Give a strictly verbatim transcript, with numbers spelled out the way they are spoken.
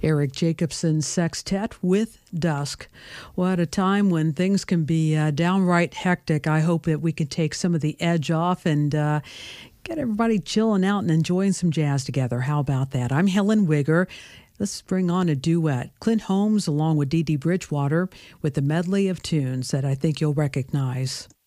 Eric Jacobson Sextet with Dusk. Well, at a time when things can be uh, downright hectic, I hope that we can take some of the edge off and uh, get everybody chilling out and enjoying some jazz together. How about that? I'm Helen Wigger. Let's bring on a duet. Clint Holmes along with Dee Dee Bridgewater with a medley of tunes that I think you'll recognize.